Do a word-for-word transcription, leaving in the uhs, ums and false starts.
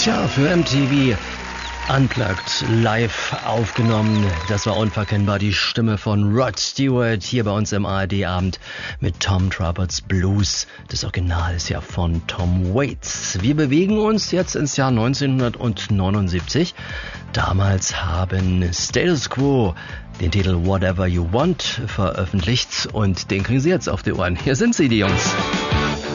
Tja, für M T V Unplugged live aufgenommen. Das war unverkennbar die Stimme von Rod Stewart hier bei uns im A R D-Abend mit Tom Trupperts Blues. Das Original ist ja von Tom Waits. Wir bewegen uns jetzt ins Jahr neunzehnhundertneunundsiebzig. Damals haben Status Quo den Titel Whatever You Want veröffentlicht und den kriegen Sie jetzt auf die Ohren. Hier sind sie, die Jungs.